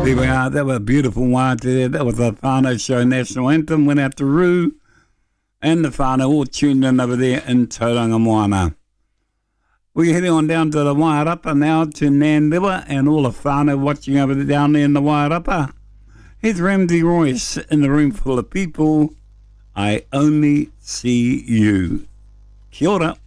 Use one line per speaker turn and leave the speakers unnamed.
There we are. That was a beautiful one there. That was the whānau show national anthem. Went out to Roo and the whānau all tuned in over there in Tauranga Moana. We're heading on down to the Wairapa now to Nandewa and all the whānau watching over there down there in the Wairapa. Here's Ramsey Royce in the room full of people. I only see you. Kia ora.